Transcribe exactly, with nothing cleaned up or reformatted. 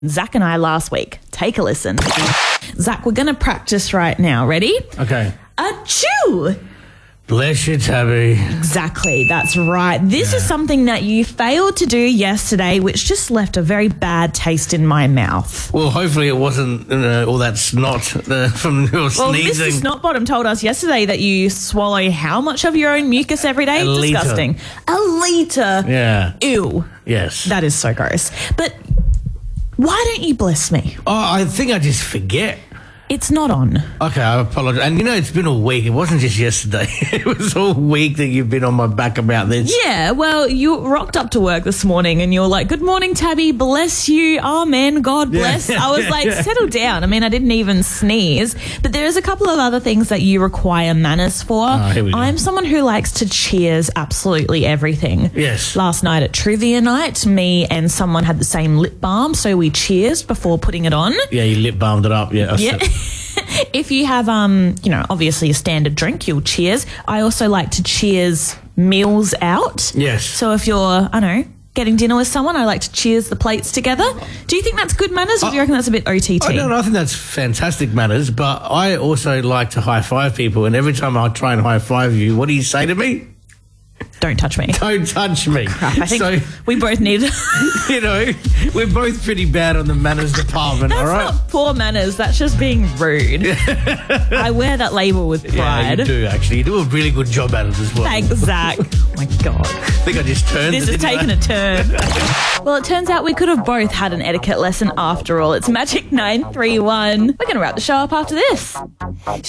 Zach and I last week. Take a listen. Zach, we're going to practice right now. Ready? Okay. Achoo! Bless you, Tabby. Exactly, that's right. This Yeah. is something that you failed to do yesterday, which just left a very bad taste in my mouth. Well, hopefully it wasn't uh, all that snot uh, from your Well, sneezing. Mister Snotbottom told us yesterday that you swallow how much of your own mucus every day? A litre. Disgusting. A litre. Yeah. Ew. Yes. That is so gross. But why don't you bless me? Oh, I think I just forget. It's not on. Okay, I apologize. And you know, it's been a week. It wasn't just yesterday. It was all week that you've been on my back about this. Yeah, well, you rocked up to work this morning and you were like, good morning, Tabby, bless you, amen, God bless. Yeah. I was like, Yeah. settle down. I mean, I didn't even sneeze. But there's a couple of other things that you require manners for. Oh, here we go. I'm someone who likes to cheers absolutely everything. Yes. Last night at trivia night, me and someone had the same lip balm, so we cheersed before putting it on. Yeah, you lip balmed it up. Yeah. I Yeah. said- If you have, um, you know, obviously a standard drink, you'll cheers. I also like to cheers meals out. Yes. So if you're, I don't know, getting dinner with someone, I like to cheers the plates together. Do you think that's good manners, or do you reckon that's a bit O T T? I don't know. I think that's fantastic manners, but I also like to high five people. And every time I try and high five you, what do you say to me? Don't touch me. Don't touch me. Crap, I think so, we both need. you know, we're both pretty bad on the manners department, That's all right? not poor manners. That's just being rude. I wear that label with Yeah, pride. you do, actually. You do a really good job at it as well. Thanks, Zach. Oh my God. I think I just turned This it, is didn't taking I? a turn. Well, it turns out we could have both had an etiquette lesson after all. It's Magic nine three one. We're going to wrap the show up after this.